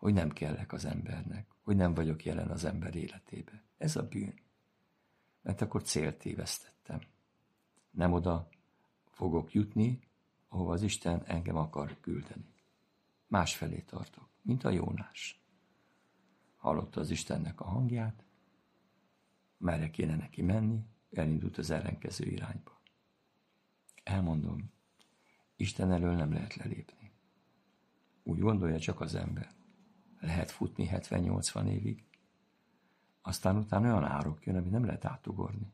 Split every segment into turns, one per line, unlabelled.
hogy nem kellek az embernek, hogy nem vagyok jelen az ember életébe. Ez a bűn. Mert akkor célt tévesztettem. Nem oda fogok jutni, ahova az Isten engem akar küldeni. Másfelé tartok, mint a Jónás. Hallotta az Istennek a hangját, merre kéne neki menni, elindult az ellenkező irányba. Elmondom, Isten elől nem lehet lelépni. Úgy gondolja csak az ember. Lehet futni 70-80 évig, aztán utána olyan árok jön, amit nem lehet átugorni.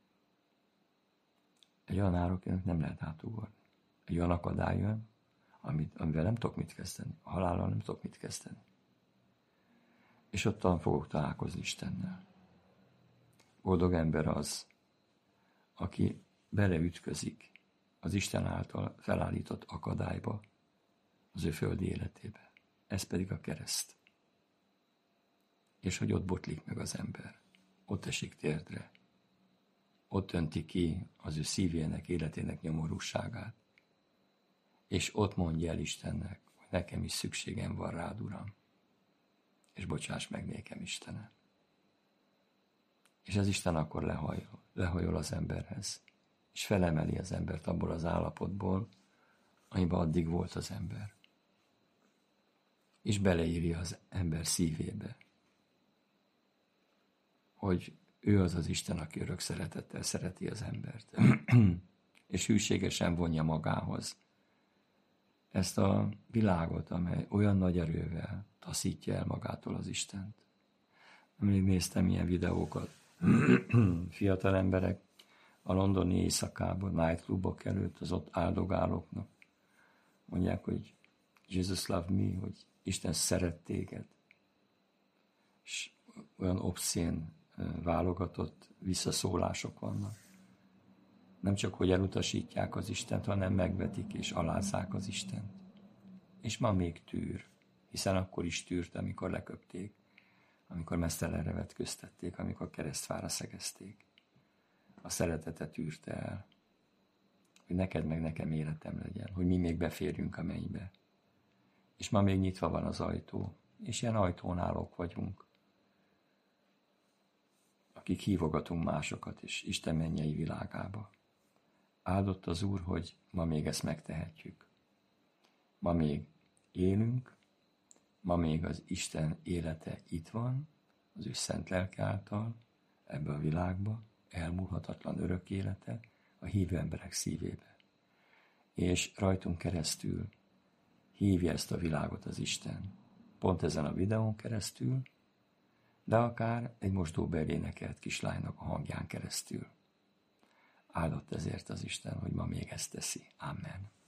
Egy olyan árok jön, amit nem lehet átugorni. Egy olyan akadály jön, amivel nem tudok mit kezdeni. A halállal nem tudok mit kezdeni. És ottan fogok találkozni Istennel. Boldog ember az, aki beleütközik az Isten által felállított akadályba az ő földi életébe. Ez pedig a kereszt. És hogy ott botlik meg az ember. Ott esik térdre. Ott önti ki az ő szívének, életének nyomorúságát. És ott mondja el Istennek, hogy nekem is szükségem van rád, Uram. És bocsáss meg nékem, Istenem. És az Isten akkor lehajol az emberhez. És felemeli az embert abból az állapotból, amiben addig volt az ember. És beleírja az ember szívébe, hogy ő az az Isten, aki örök szeretettel szereti az embert. És hűségesen vonja magához ezt a világot, amely olyan nagy erővel taszítja el magától az Istent. Nemrég néztem ilyen videókat. Fiatal emberek a londoni éjszakában, nightclubok előtt az ott áldogálóknak mondják, hogy Jesus love me, hogy Isten szeret téged. És olyan obszén, válogatott visszaszólások vannak. Nem csak, hogy elutasítják az Istent, hanem megvetik és alázzák az Istent. És ma még tűr, hiszen akkor is tűrt, amikor leköpték, amikor meztelenre vetköztették, amikor keresztfára szegezték. A szeretete tűrte el, hogy neked meg nekem életem legyen, hogy mi még beférjünk a mennybe. És ma még nyitva van az ajtó, és ilyen ajtón állók vagyunk, akik hívogatunk másokat és Isten mennyei világába. Áldott az Úr, hogy ma még ezt megtehetjük. Ma még élünk, ma még az Isten élete itt van, az ő szent lelke által, ebbe a világba, elmúlhatatlan örök élete a hívő emberek szívébe. És rajtunk keresztül hívja ezt a világot az Isten. Pont ezen a videón keresztül, de akár egy mosdóba énekelt kislánynak a hangján keresztül. Áldott ezért az Isten, hogy ma még ezt teszi. Amen.